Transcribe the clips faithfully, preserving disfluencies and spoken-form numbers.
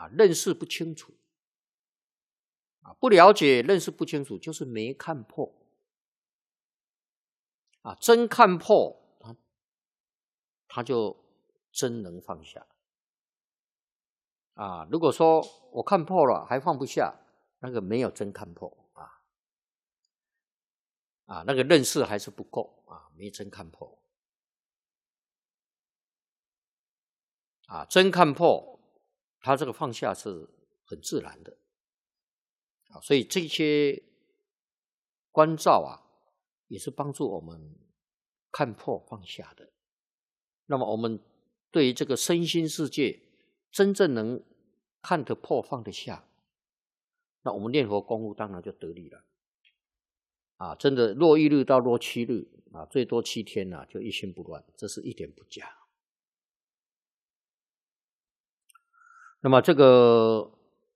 啊，认识不清楚啊，不了解，认识不清楚，就是没看破啊。真看破，他他就真能放下啊。如果说我看破了还放不下，那个没有真看破啊啊，那个认识还是不够啊，没真看破啊。真看破，他这个放下是很自然的啊，所以这些关照啊，也是帮助我们看破放下的。那么我们对于这个身心世界真正能看得破放得下，那我们念佛功夫当然就得力了啊！真的若一日到若七日啊，最多七天啊，就一心不乱，这是一点不假。那么这个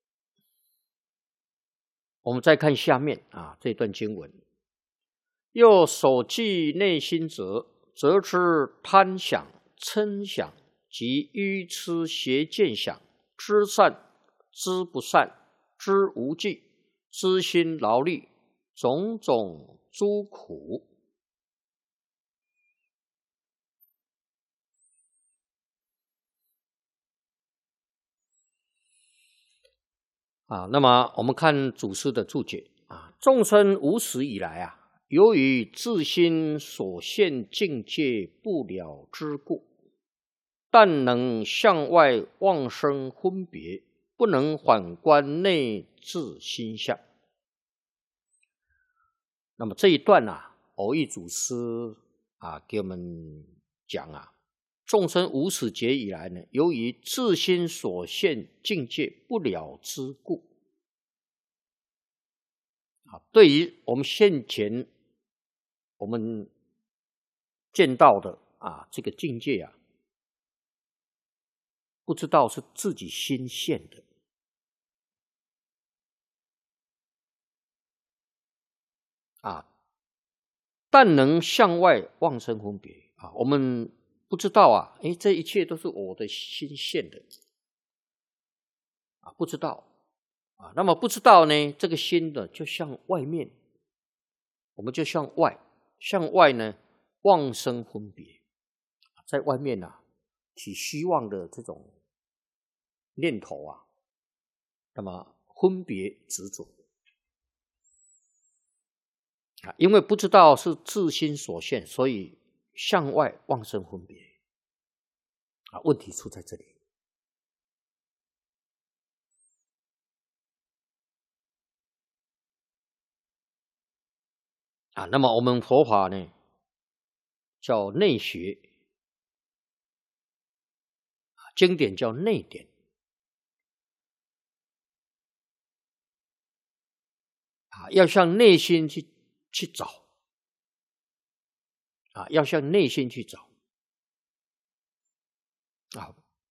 我们再看下面啊这段经文，又守记内心者，则知贪想、嗔想及愚痴邪见想，知善、知不善，知无记，知心劳力，种种诸苦。啊，那么我们看祖师的注解啊，众生无始以来啊，由于自心所现境界不了之故，但能向外妄生分别，不能反观内自心相。那么这一段啊，偶益祖师啊给我们讲啊，众生无始劫以来呢，由于自心所现境界不了之故啊，对于我们现前我们见到的啊这个境界啊，不知道是自己心现的啊，但能向外妄生分别啊，我们不知道啊，诶，这一切都是我的心现的啊，不知道啊。那么不知道呢，这个心的就向外面，我们就向外，向外呢妄生分别，在外面啊起希望的这种念头啊，那么分别执着啊，因为不知道是自心所现，所以向外妄生分别啊，问题出在这里啊。那么我们佛法呢叫内学，经典叫内典啊，要向内心去去找啊，要向内心去找啊。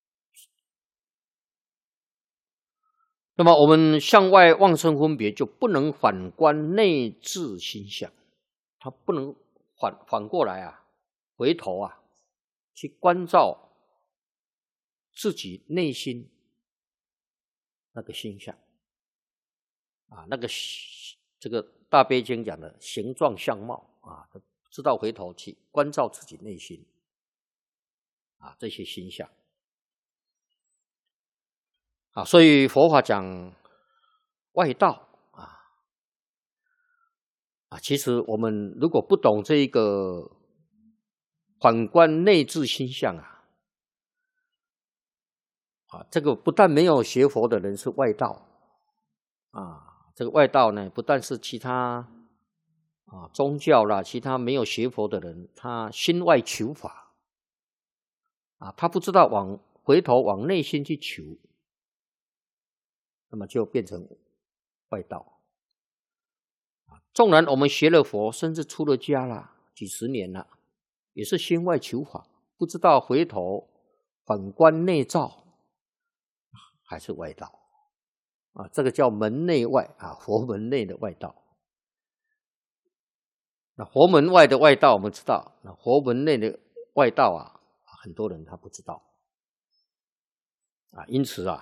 那么我们向外妄生分别，就不能反观内自心相，它不能反反过来啊，回头啊，去关照自己内心那个心相啊，那个这个大悲经讲的形状相貌啊，知道回头去关照自己内心啊这些心相啊，所以佛法讲外道啊啊，其实我们如果不懂这一个反观内自心相啊，啊，这个不但没有学佛的人是外道啊，这个外道呢，不但是其他啊宗教啦，其他没有学佛的人，他心外求法啊，他不知道往回头往内心去求，那么就变成外道啊。纵然我们学了佛，甚至出了家了几十年了，也是心外求法，不知道回头反观内照，还是外道啊。这个叫门内外啊，佛门内的外道。那佛门外的外道我们知道，那佛门内的外道啊，很多人他不知道啊，因此啊，